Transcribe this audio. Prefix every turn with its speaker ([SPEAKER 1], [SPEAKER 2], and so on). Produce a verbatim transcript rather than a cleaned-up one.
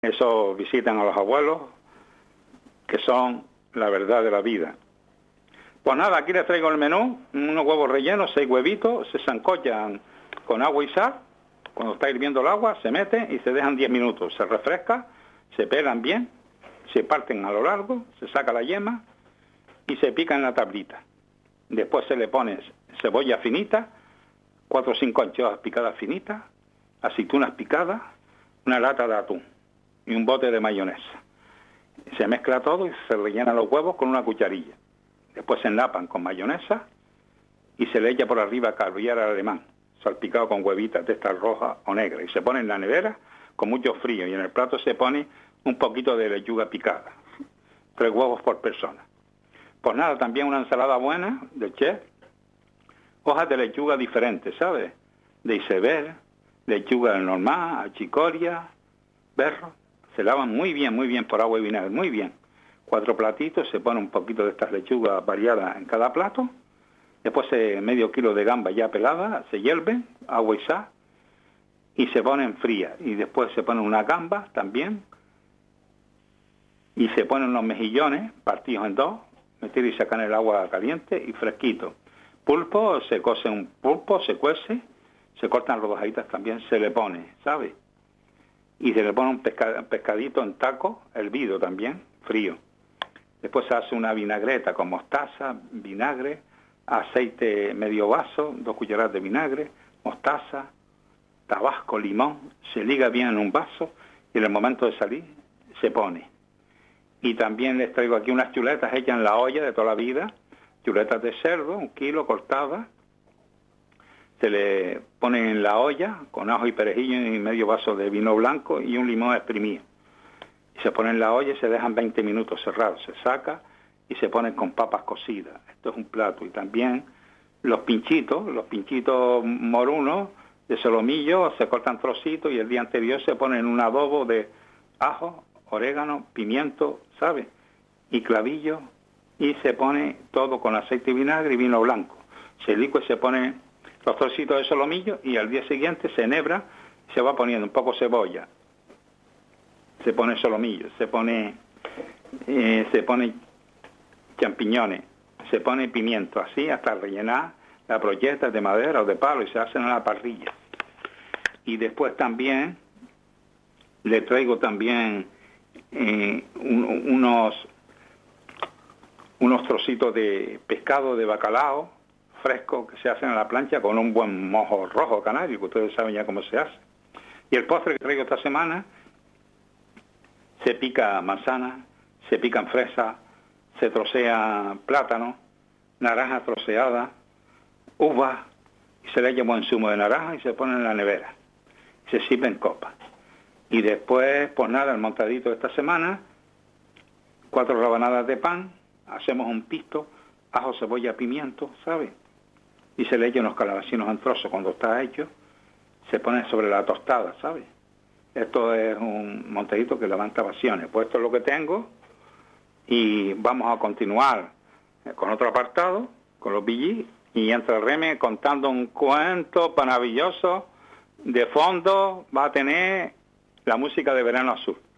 [SPEAKER 1] Eso visitan a los abuelos, que son la verdad de la vida. Pues nada, aquí les traigo el menú, unos huevos rellenos, seis huevitos, se sancochan con agua y sal. Cuando está hirviendo el agua, se mete y se dejan diez minutos. Se refresca, se pelan bien, se parten a lo largo, se saca la yema y se pica en la tablita. Después se le pone cebolla finita, cuatro o cinco anchoas picadas finitas, aceitunas picadas, una lata de atún y un bote de mayonesa. Se mezcla todo y se rellenan los huevos con una cucharilla. Después se enlapan con mayonesa y se le echa por arriba caviar alemán, salpicado con huevitas de estas rojas o negras. Y se pone en la nevera con mucho frío y en el plato se pone un poquito de lechuga picada. Tres huevos por persona. Pues nada, también una ensalada buena de chef. Hojas de lechuga diferentes, ¿sabes? De iceberg, lechuga normal, achicoria, berro. Se lavan muy bien, muy bien por agua y vinagre, muy bien. Cuatro platitos, se pone un poquito de estas lechugas variadas en cada plato. Después se, medio kilo de gamba ya pelada, se hierven, agua y sal, y se ponen frías. Y después se ponen una gamba también, y se ponen los mejillones partidos en dos, meter y sacar el agua caliente y fresquito. Pulpo, se cose un pulpo, se cuece, se cortan rodajitas también, se le pone, ¿sabes? Y se le pone un pesca, pescadito en taco, hervido también, frío. Después se hace una vinagreta con mostaza, vinagre, aceite medio vaso, dos cucharadas de vinagre, mostaza, tabasco, limón, se liga bien en un vaso y en el momento de salir se pone. Y también les traigo aquí unas chuletas hechas en la olla de toda la vida, chuletas de cerdo, un kilo cortadas, se le ponen en la olla con ajo y perejillo y medio vaso de vino blanco y un limón exprimido. Y se pone en la olla y se dejan veinte minutos cerrados, se saca y se ponen con papas cocidas. Esto es un plato. Y también los pinchitos, los pinchitos morunos de solomillo, se cortan trocitos y el día anterior se ponen un adobo de ajo, orégano, pimiento, ¿sabes? Y clavillo, y se pone todo con aceite y vinagre y vino blanco. Se licua y se pone los trocitos de solomillo y al día siguiente se enhebra y se va poniendo un poco cebolla. Se pone solomillo, se pone, eh, se pone champiñones, se pone pimiento, así hasta rellenar las brochetas de madera o de palo y se hacen a la parrilla. Y después también le traigo también eh, un, unos unos trocitos de pescado de bacalao fresco que se hacen a la plancha con un buen mojo rojo canario, que ustedes saben ya cómo se hace. Y el postre que traigo esta semana, se pica manzana, se pican fresas, se trocea plátano, naranja troceada, uva, y se le echa buen zumo de naranja y se pone en la nevera. Se sirve en copa. Y después, pues nada, el montadito de esta semana, cuatro rabanadas de pan, hacemos un pisto, ajo, cebolla, pimiento, ¿sabes? Y se le echa unos calabacinos en trozos cuando está hecho, se pone sobre la tostada, ¿sabes? Esto es un montadito que levanta pasiones. Pues esto es lo que tengo y vamos a continuar con otro apartado, con los billis, y entra Reme contando un cuento maravilloso. De fondo va a tener la música de Verano Azul.